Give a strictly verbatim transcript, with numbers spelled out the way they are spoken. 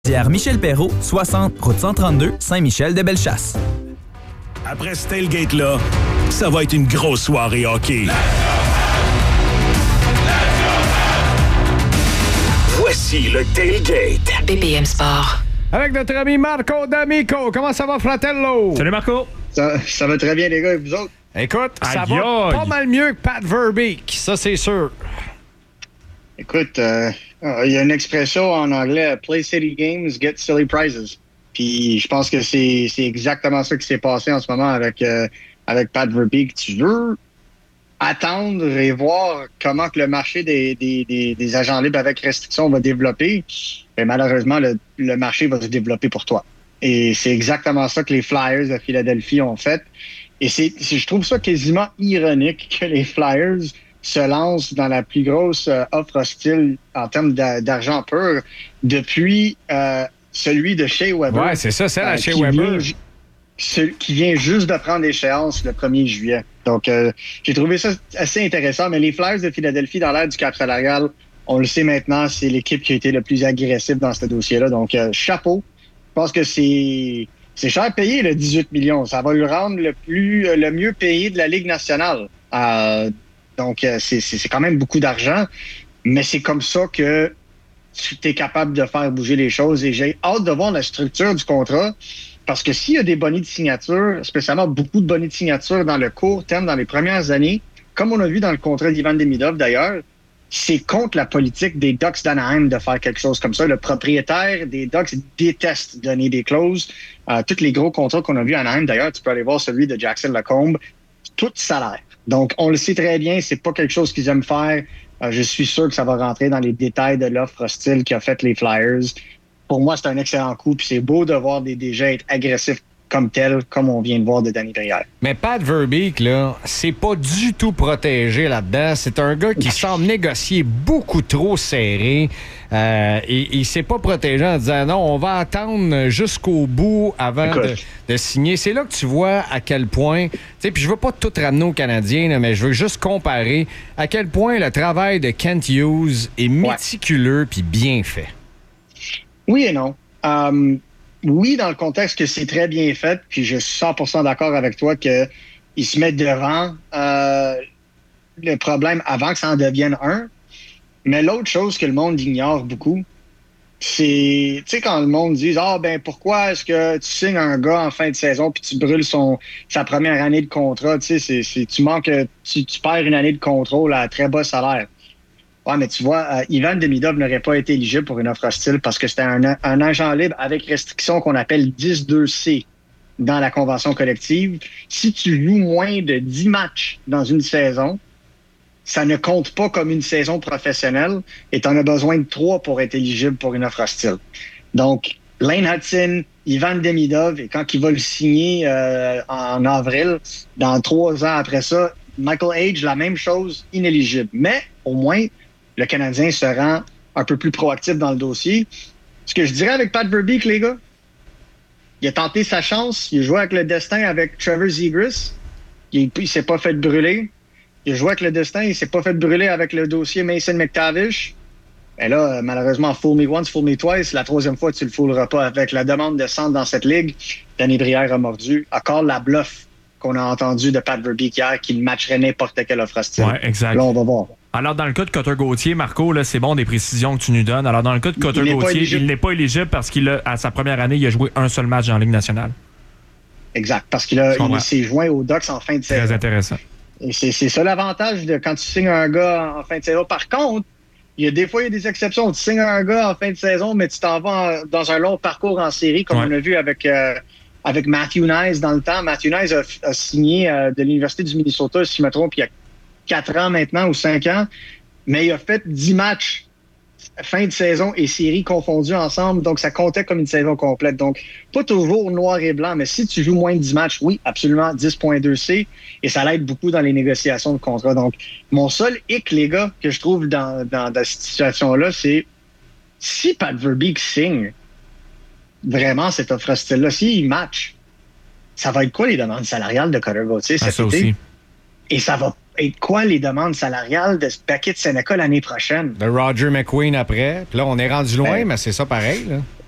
Michel Perrault, soixante, route cent trente-deux, Saint-Michel-de-Bellechasse. Après ce tailgate-là, ça va être une grosse soirée hockey. Voici le tailgate. B P M Sport. Avec notre ami Marco D'Amico. Comment ça va, fratello? Salut, Marco. Ça, ça va très bien, les gars, et vous autres? Écoute, ça Aïe, va aïe. pas mal mieux que Pat Verbeek, ça c'est sûr. Écoute, il euh, y a une expression en anglais, « Play silly games, get silly prizes ». Puis je pense que c'est, c'est exactement ça qui s'est passé en ce moment avec, euh, avec Pat Verbeek. Tu veux attendre et voir comment que le marché des, des, des, des agents libres avec restriction va développer. Et malheureusement, le, le marché va se développer pour toi. Et c'est exactement ça que les Flyers de Philadelphie ont fait. Et c'est, c'est, je trouve ça quasiment ironique que les Flyers se lancent dans la plus grosse euh, offre hostile en termes d'a, d'argent pur depuis euh, celui de Shea Weber. Ouais, c'est ça, c'est la euh, Shea qui Weber. Vient, ce, qui vient juste de prendre échéance le premier juillet. Donc, euh, j'ai trouvé ça assez intéressant. Mais les Flyers de Philadelphie, dans l'ère du cap salarial, on le sait maintenant, c'est l'équipe qui a été le plus agressive dans ce dossier-là. Donc, euh, chapeau. Je pense que c'est... C'est cher payé, le dix-huit millions. Ça va le rendre le plus le mieux payé de la Ligue nationale. Euh, donc, c'est, c'est, c'est quand même beaucoup d'argent. Mais c'est comme ça que tu es capable de faire bouger les choses. Et j'ai hâte de voir la structure du contrat. Parce que s'il y a des bonnets de signature, spécialement beaucoup de bonnets de signature dans le court terme, dans les premières années, comme on a vu dans le contrat d'Ivan Demidov d'ailleurs, c'est contre la politique des Ducks d'Anaheim de faire quelque chose comme ça. Le propriétaire des Ducks déteste donner des clauses. Euh, tous les gros contrats qu'on a vus à Anaheim, d'ailleurs, tu peux aller voir celui de Jackson Lacombe, tout salaire. Donc, on le sait très bien, c'est pas quelque chose qu'ils aiment faire. Euh, je suis sûr que ça va rentrer dans les détails de l'offre hostile qu'a fait les Flyers. Pour moi, c'est un excellent coup, puis c'est beau de voir des D G être agressifs comme tel, comme on vient de voir de Danny Brière. Mais Pat Verbeek, là, c'est pas du tout protégé là-dedans. C'est un gars qui semble négocier beaucoup trop serré. Euh, et il s'est pas protégé en disant non, on va attendre jusqu'au bout avant de, de signer. C'est là que tu vois à quel point, tu sais, puis je veux pas tout ramener aux Canadiens, là, mais je veux juste comparer à quel point le travail de Kent Hughes est méticuleux puis bien fait. Oui et non. Um... Oui, dans le contexte que c'est très bien fait, puis je suis cent pour cent d'accord avec toi qu'ils se mettent devant euh, le problème avant que ça en devienne un. Mais l'autre chose que le monde ignore beaucoup, c'est, tu sais, quand le monde dit « Ah, ben pourquoi est-ce que tu signes un gars en fin de saison puis tu brûles son sa première année de contrat? » Tu sais, c'est, c'est, tu manques, tu, tu perds une année de contrôle à très bas salaire. Ouais, mais tu vois, euh, Ivan Demidov n'aurait pas été éligible pour une offre hostile parce que c'était un, un agent libre avec restriction qu'on appelle dix deux C dans la convention collective. Si tu joues moins de dix matchs dans une saison, ça ne compte pas comme une saison professionnelle et tu en as besoin de trois pour être éligible pour une offre hostile. Donc, Lane Hudson, Ivan Demidov, et quand il va le signer euh, en avril, dans trois ans après ça, Michael Hage, la même chose, inéligible. Mais au moins, le Canadien se rend un peu plus proactif dans le dossier. Ce que je dirais avec Pat Verbeek, les gars, il a tenté sa chance. Il a joué avec le destin avec Trevor Zegras. Il ne s'est pas fait brûler. Il a joué avec le destin. Il ne s'est pas fait brûler avec le dossier Mason McTavish. Et là, malheureusement, fool me once, fool me twice. La troisième fois, tu ne le fouleras pas. Avec la demande de centre dans cette ligue, Danny Brière a mordu. Encore la bluffe qu'on a entendue de Pat Verbeek hier, qu'il matcherait n'importe quelle offre hostile. Ouais, exact. Là, on va voir. Alors, dans le cas de Cutter Gauthier, Marco, là, c'est bon des précisions que tu nous donnes. Alors, dans le cas de Cutter Gauthier, il n'est pas éligible parce qu'il a, à sa première année, il a joué un seul match en Ligue nationale. Exact, parce qu'il a, il s'est joint aux Ducks en fin de saison. Très intéressant. Et c'est, c'est ça l'avantage de quand tu signes un gars en fin de saison. Par contre, il y a des fois, il y a des exceptions. Tu signes un gars en fin de saison, mais tu t'en vas en, dans un long parcours en série, comme ouais. on a vu avec, euh, avec Matthew Knies dans le temps. Matthew Knies a, a signé euh, de l'Université du Minnesota, si je me trompe, il y a quatre ans maintenant ou cinq ans, mais il a fait dix matchs fin de saison et série confondues ensemble, donc ça comptait comme une saison complète. Donc, pas toujours noir et blanc, mais si tu joues moins de dix matchs, oui, absolument, dix virgule deux C, et ça l'aide beaucoup dans les négociations de contrat. Donc, mon seul hic, les gars, que je trouve dans, dans, dans cette situation-là, c'est si Pat Verbeek signe vraiment cette offre hostile-là, s'il match, ça va être quoi les demandes salariales de Cutter Gauthier cet ah, été? Aussi. Et ça va être quoi les demandes salariales de Beckett Seneca l'année prochaine? De Roger McQueen après. Puis là, on est rendu loin, ben, mais c'est ça pareil. Là.